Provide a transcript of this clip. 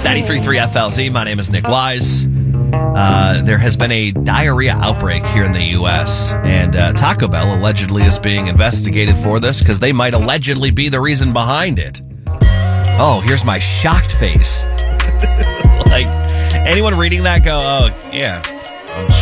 It's 93.3 FLZ. My name is Nick Wise. There has been a diarrhea outbreak here in the U.S., and Taco Bell allegedly is being investigated for this because they might allegedly be the reason behind it. Oh, here's my shocked face. Like, anyone reading that go, oh, yeah, I'm